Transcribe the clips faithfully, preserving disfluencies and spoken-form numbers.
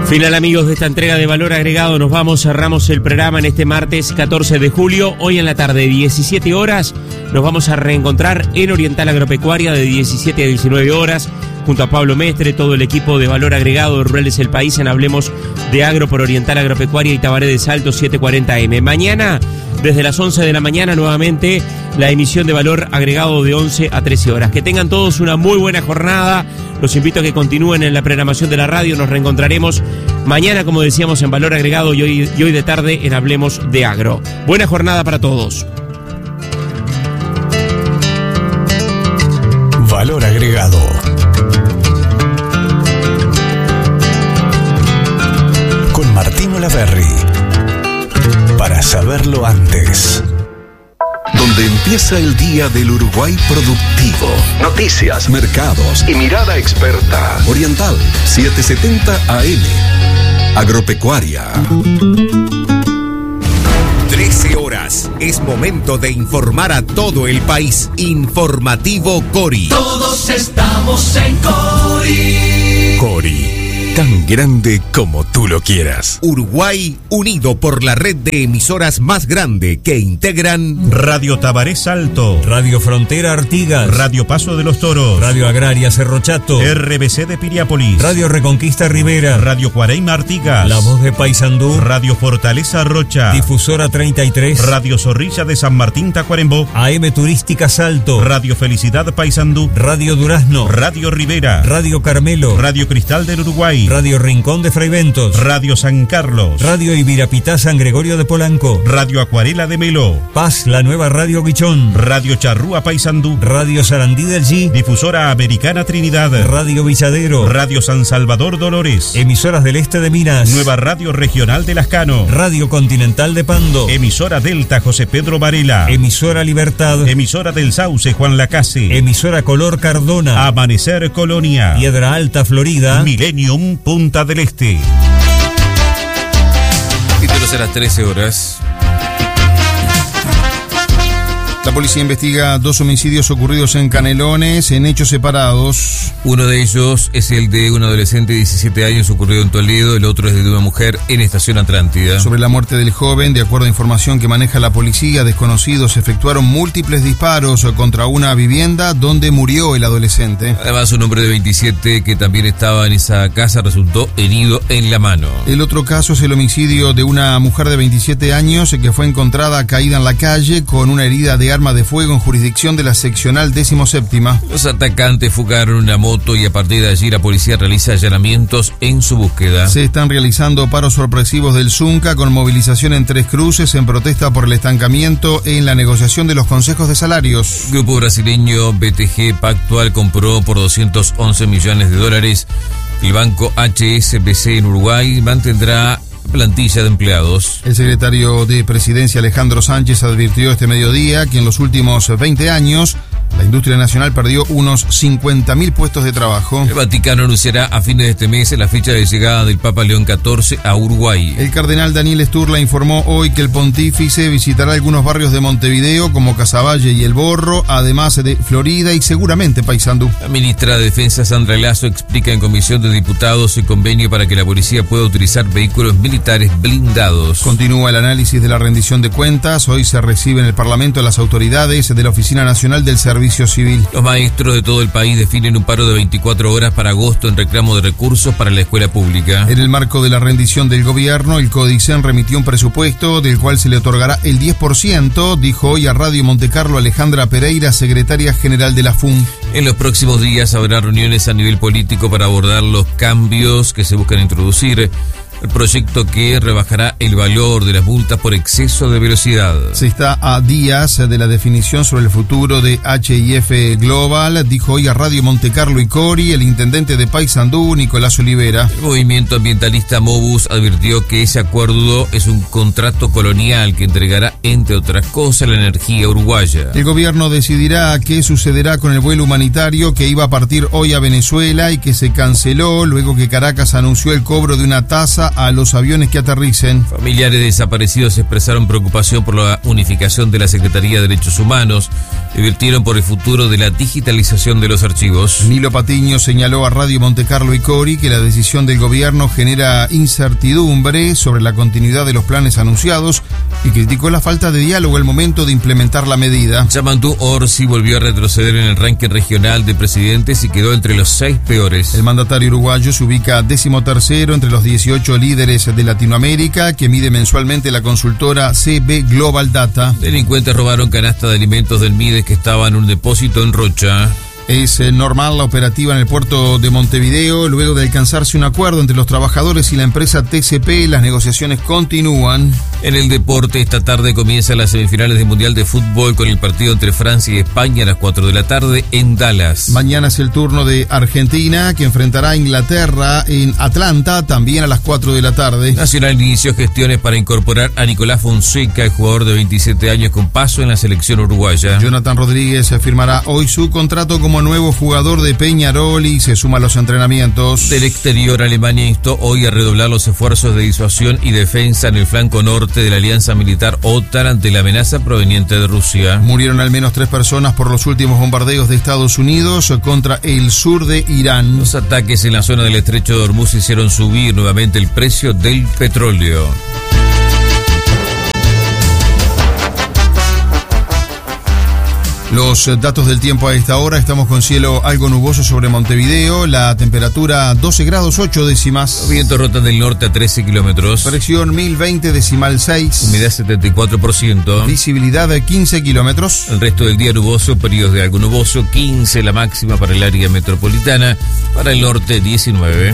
Final, amigos, de esta entrega de Valor Agregado. Nos vamos, cerramos el programa en este martes catorce de julio. Hoy en la tarde, diecisiete horas, nos vamos a reencontrar en Oriental Agropecuaria de diecisiete a diecinueve horas, junto a Pablo Mestre, todo el equipo de Valor Agregado de Rurales El País, en Hablemos de Agro por Oriental Agropecuaria y Tabaré de Salto setecientos cuarenta eme. Mañana, desde las once de la mañana, nuevamente la emisión de Valor Agregado de once a trece horas. Que tengan todos una muy buena jornada. Los invito a que continúen en la programación de la radio. Nos reencontraremos mañana, como decíamos, en Valor Agregado y hoy, y hoy de tarde en Hablemos de Agro. Buena jornada para todos. Valor Agregado. Con Martín Olaverri. Para saberlo antes. Donde empieza el día del Uruguay productivo. Noticias, mercados y mirada experta. Oriental setecientos setenta A M. Agropecuaria. trece horas. Es momento de informar a todo el país. Informativo Cori. Todos estamos en Cori. Cori. Tan grande como tú lo quieras. Uruguay unido por la red de emisoras más grande que integran Radio Tabaré Salto, Radio Frontera Artigas, Radio Paso de los Toros, Radio Agraria Cerro Chato, R B C de Piriápolis, Radio Reconquista Rivera, Radio Cuareima Artigas, La Voz de Paysandú, Radio Fortaleza Rocha, Difusora treinta y tres, Radio Zorrilla de San Martín Tacuarembó, A M Turística Salto, Radio Felicidad Paysandú, Radio Durazno, Radio Rivera, Radio Carmelo, Radio Cristal del Uruguay, Radio Rincón de Fraiventos, Radio San Carlos, Radio Ibirapitá San Gregorio de Polanco, Radio Acuarela de Melo, Paz, la nueva Radio Guichón, Radio Charrúa Paysandú, Radio Sarandí del G, Difusora Americana Trinidad, Radio Villadero, Radio San Salvador Dolores, Emisoras del Este de Minas, Nueva Radio Regional de Lascano, Radio Continental de Pando, Emisora Delta José Pedro Varela, Emisora Libertad, Emisora del Sauce Juan Lacase, Emisora Color Cardona, Amanecer Colonia, Piedra Alta Florida, Millennium Punta del Este. Títulos a las trece horas. La policía investiga dos homicidios ocurridos en Canelones en hechos separados. Uno de ellos es el de un adolescente de diecisiete años ocurrido en Toledo, el otro es el de una mujer en Estación Atlántida. Sobre la muerte del joven, de acuerdo a información que maneja la policía, desconocidos efectuaron múltiples disparos contra una vivienda donde murió el adolescente. Además, un hombre de veintisiete que también estaba en esa casa resultó herido en la mano. El otro caso es el homicidio de una mujer de veintisiete años que fue encontrada caída en la calle con una herida de arma de fuego en jurisdicción de la seccional decimoséptima. Los atacantes fugaron una moto y a partir de allí la policía realiza allanamientos en su búsqueda. Se están realizando paros sorpresivos del Zunca con movilización en Tres Cruces en protesta por el estancamiento en la negociación de los consejos de salarios. El grupo brasileño B T G Pactual compró por doscientos once millones de dólares. El banco H S B C en Uruguay mantendrá plantilla de empleados. El secretario de Presidencia Alejandro Sánchez advirtió este mediodía que en los últimos veinte años la industria nacional perdió unos cincuenta mil puestos de trabajo. El Vaticano anunciará a fines de este mes la fecha de llegada del Papa León catorce a Uruguay. El cardenal Daniel Sturla informó hoy que el pontífice visitará algunos barrios de Montevideo como Casaballe y El Borro, además de Florida y seguramente Paysandú. La ministra de Defensa Sandra Lazo explica en Comisión de Diputados el convenio para que la policía pueda utilizar vehículos militares blindados. Continúa el análisis de la rendición de cuentas. Hoy se recibe en el Parlamento las autoridades de la Oficina Nacional del Servicio Civil. Los maestros de todo el país definen un paro de veinticuatro horas para agosto en reclamo de recursos para la escuela pública. En el marco de la rendición del gobierno, el CODICEN remitió un presupuesto del cual se le otorgará el diez por ciento, dijo hoy a Radio Montecarlo Alejandra Pereira, secretaria general de la F U M. En los próximos días habrá reuniones a nivel político para abordar los cambios que se buscan introducir. El proyecto que rebajará el valor de las multas por exceso de velocidad. Se está a días de la definición sobre el futuro de H I F Global, dijo hoy a Radio Montecarlo y Cori el intendente de Paysandú, Nicolás Olivera. El movimiento ambientalista Mobus advirtió que ese acuerdo es un contrato colonial que entregará, entre otras cosas, la energía uruguaya. El gobierno decidirá qué sucederá con el vuelo humanitario que iba a partir hoy a Venezuela y que se canceló luego que Caracas anunció el cobro de una tasa tierra a los aviones que aterricen. Familiares desaparecidos expresaron preocupación por la unificación de la Secretaría de Derechos Humanos. Advirtieron por el futuro de la digitalización de los archivos. Nilo Patiño señaló a Radio Montecarlo y Cori que la decisión del gobierno genera incertidumbre sobre la continuidad de los planes anunciados y criticó la falta de diálogo al momento de implementar la medida. Yamandu Orsi volvió a retroceder en el ranking regional de presidentes y quedó entre los seis peores. El mandatario uruguayo se ubica decimotercero entre los dieciocho líderes de Latinoamérica que mide mensualmente la consultora C B Global Data. Delincuentes robaron canasta de alimentos del Mides que estaba en un depósito en Rocha. Es normal la operativa en el puerto de Montevideo. Luego de alcanzarse un acuerdo entre los trabajadores y la empresa T C P, las negociaciones continúan. En el deporte, esta tarde comienzan las semifinales del Mundial de Fútbol con el partido entre Francia y España a las cuatro de la tarde en Dallas. Mañana es el turno de Argentina, que enfrentará a Inglaterra en Atlanta, también a las cuatro de la tarde. Nacional inició gestiones para incorporar a Nicolás Fonseca, el jugador de veintisiete años con paso en la selección uruguaya. Jonathan Rodríguez firmará hoy su contrato como nuevo jugador de Peñarol y se suma a los entrenamientos. Del exterior, Alemania instó hoy a redoblar los esfuerzos de disuasión y defensa en el flanco norte de la alianza militar OTAN ante la amenaza proveniente de Rusia. Murieron al menos tres personas por los últimos bombardeos de Estados Unidos contra el sur de Irán. Los ataques en la zona del estrecho de Hormuz hicieron subir nuevamente el precio del petróleo. Los datos del tiempo a esta hora: estamos con cielo algo nuboso sobre Montevideo, la temperatura doce grados ocho décimas. Los vientos rotan del norte a trece kilómetros. Presión mil veinte decimal seis. Humedad setenta y cuatro por ciento. Visibilidad de quince kilómetros. El resto del día nuboso, periodos de algo nuboso, quince la máxima para el área metropolitana, para el norte diecinueve.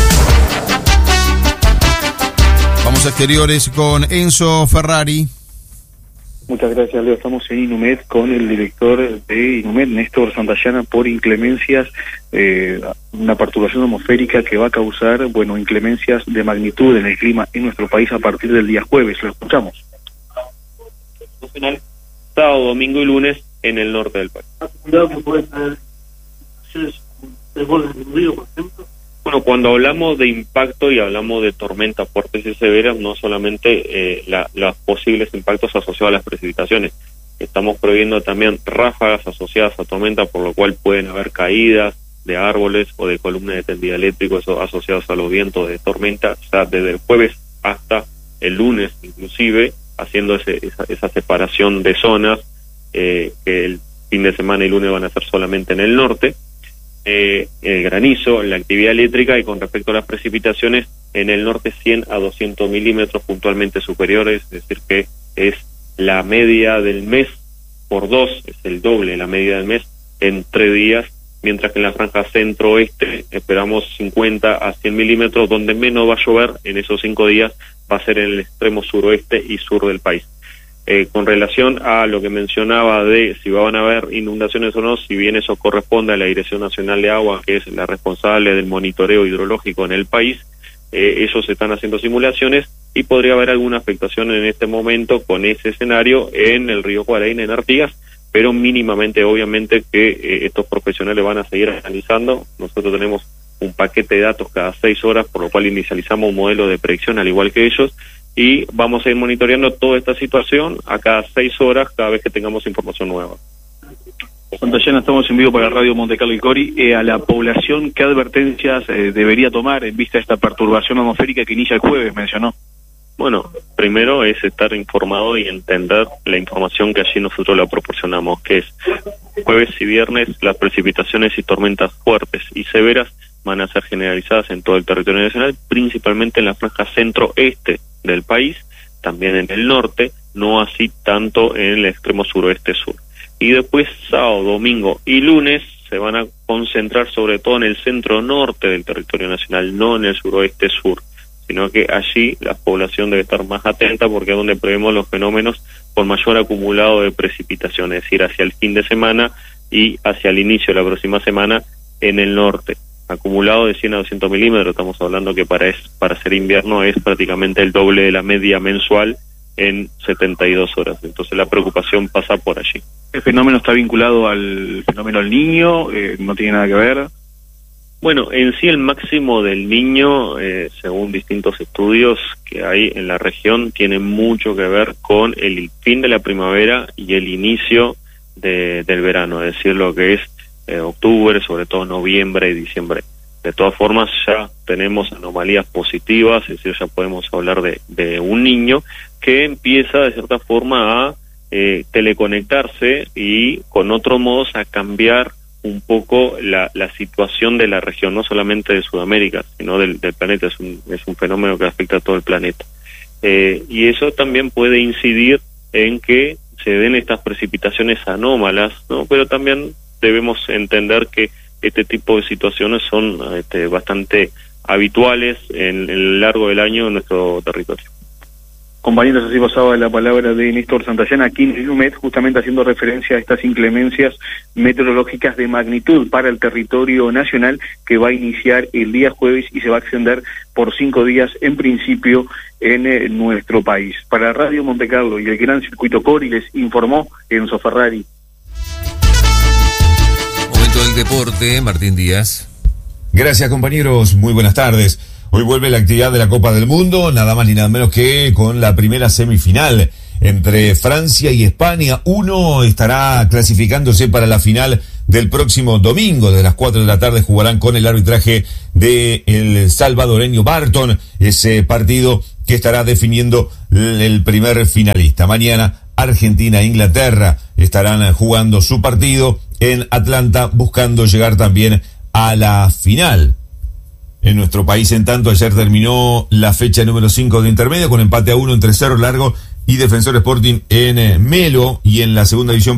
Vamos a exteriores con Enzo Ferrari. Muchas gracias, Leo. Estamos en Inumet con el director de Inumet, Néstor Santayana, por inclemencias, eh, una perturbación atmosférica que va a causar, bueno, inclemencias de magnitud en el clima en nuestro país a partir del día jueves. Lo escuchamos. Final, sábado, domingo y lunes en el norte del país. Cuidado que puede tener desbordes del río, por ejemplo. Bueno, cuando hablamos de impacto y hablamos de tormentas fuertes y severas, no solamente eh, la, los posibles impactos asociados a las precipitaciones, estamos previendo también ráfagas asociadas a tormentas, por lo cual pueden haber caídas de árboles o de columnas de tendido eléctrico, eso asociados a los vientos de tormenta, o sea, desde el jueves hasta el lunes inclusive, haciendo ese, esa, esa separación de zonas, eh, que el fin de semana y lunes van a ser solamente en el norte. Eh, el granizo, la actividad eléctrica, y con respecto a las precipitaciones, en el norte cien a doscientos milímetros puntualmente superiores, es decir que es la media del mes por dos, es el doble la media del mes en tres días, mientras que en la franja centro-oeste esperamos cincuenta a cien milímetros, donde menos va a llover en esos cinco días va a ser en el extremo suroeste y sur del país. Eh, con relación a lo que mencionaba de si van a haber inundaciones o no, si bien eso corresponde a la Dirección Nacional de Agua, que es la responsable del monitoreo hidrológico en el país, eh, ellos están haciendo simulaciones y podría haber alguna afectación en este momento con ese escenario en el río Cuaraína, en Artigas, pero mínimamente, obviamente, que eh, estos profesionales van a seguir analizando. Nosotros tenemos un paquete de datos cada seis horas, por lo cual inicializamos un modelo de predicción al igual que ellos, y vamos a ir monitoreando toda esta situación a cada seis horas, cada vez que tengamos información nueva. Santayana, estamos en vivo para Radio Montecarlo y Cori. Eh, a la población, ¿qué advertencias eh, debería tomar en vista de esta perturbación atmosférica que inicia el jueves, mencionó? Bueno, primero es estar informado y entender la información que allí nosotros la proporcionamos, que es jueves y viernes las precipitaciones y tormentas fuertes y severas van a ser generalizadas en todo el territorio nacional, principalmente en la franja centro-este del país, también en el norte, no así tanto en el extremo suroeste-sur. Y después sábado, domingo y lunes se van a concentrar sobre todo en el centro-norte del territorio nacional, no en el suroeste-sur, sino que allí la población debe estar más atenta porque es donde prevemos los fenómenos con mayor acumulado de precipitación, es decir, hacia el fin de semana y hacia el inicio de la próxima semana en el norte. Acumulado de cien a doscientos milímetros, estamos hablando que para, es, para ser invierno es prácticamente el doble de la media mensual en setenta y dos horas. Entonces la preocupación pasa por allí. ¿El fenómeno está vinculado al fenómeno del Niño? Eh, ¿No tiene nada que ver? Bueno, en sí el máximo del niño, eh, según distintos estudios que hay en la región, tiene mucho que ver con el fin de la primavera y el inicio de, del verano, es decir, lo que es eh, octubre, sobre todo noviembre y diciembre. De todas formas, ya tenemos anomalías positivas, es decir, ya podemos hablar de, de un niño que empieza de cierta forma a eh, teleconectarse y con otros modos a cambiar un poco la, la situación de la región, no solamente de Sudamérica, sino del, del planeta. Es un, es un fenómeno que afecta a todo el planeta. Eh, y eso también puede incidir en que se den estas precipitaciones anómalas, ¿no? Pero también debemos entender que este tipo de situaciones son este, bastante habituales en, en el largo del año en nuestro territorio. Compañeros, así pasaba la palabra de Néstor Santayana aquí en INUMED, justamente haciendo referencia a estas inclemencias meteorológicas de magnitud para el territorio nacional, que va a iniciar el día jueves y se va a extender por cinco días en principio en eh, nuestro país. Para Radio Montecarlo y el Gran Circuito Cori les informó Enzo Ferrari. Momento del deporte, Martín Díaz. Gracias, compañeros, muy buenas tardes. Hoy vuelve la actividad de la Copa del Mundo, nada más ni nada menos que con la primera semifinal entre Francia y España. Uno estará clasificándose para la final del próximo domingo, de las cuatro de la tarde jugarán con el arbitraje de el salvadoreño Barton, ese partido que estará definiendo el primer finalista. Mañana Argentina e Inglaterra estarán jugando su partido en Atlanta, buscando llegar también a la final. En nuestro país, en tanto, ayer terminó la fecha número cinco de intermedio con empate a uno entre Cerro Largo y Defensor Sporting en Melo, y en la segunda división